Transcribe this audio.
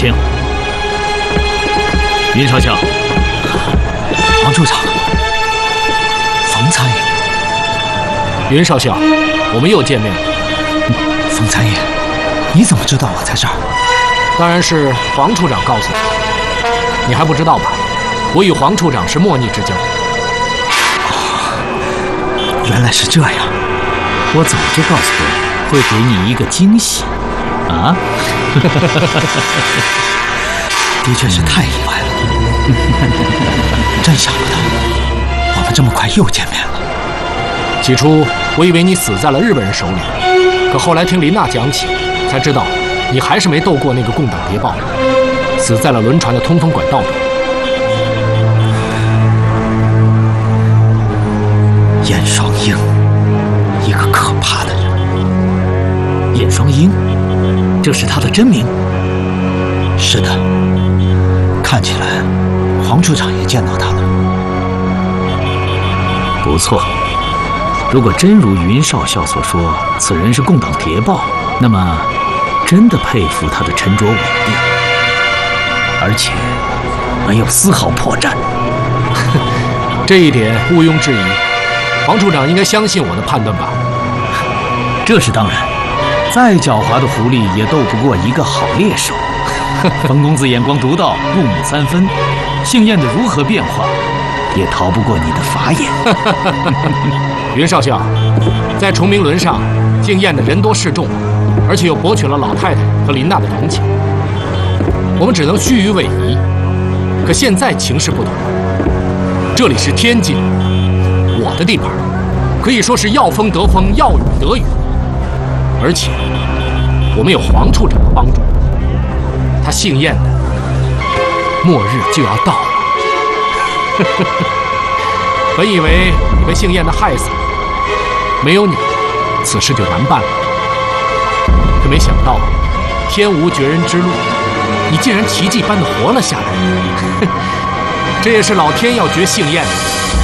请。云少校， 王处长，冯参议， 云少校，我们又见面了。 冯参议，你怎么知道我在这儿？ 当然是黄处长告诉我。你还不知道吧？我与黄处长是莫逆之交。 原来是这样， 我早就告诉过你，会给你一个惊喜。啊？ 的确是太意外了。真想不到，我们这么快又见面了。 起初我以为你死在了日本人手里，可后来听琳娜讲起，才知道你还是没斗过那个共党谍报，死在了轮船的通风管道中。 燕双鹰，一个可怕的人。 燕双鹰，这是他的真名？ 是的，看起来黄处长也见到他了。 不错，如果真如云少校所说，此人是共党谍报，那么真的佩服他的沉着稳定，而且没有丝毫破绽。 这一点毋庸置疑，黄处长应该相信我的判断吧？ 这是当然，再狡猾的狐狸也斗不过一个好猎手。冯公子眼光独到，入木三分，姓燕的如何变化，也逃不过你的法眼。 云少校，在崇明轮上，姓燕的人多势众，而且又博取了老太太和琳娜的同情，我们只能虚与委蛇。可现在情势不同，这里是天津，我的地盘，可以说是要风得风，要雨得雨，而且我们有黄处长的帮助。他姓燕的，末日就要到了。本以为你被姓燕的害死了，没有你，此事就难办了。可没想到，天无绝人之路，你竟然奇迹般的活了下来。这也是老天要绝姓燕的。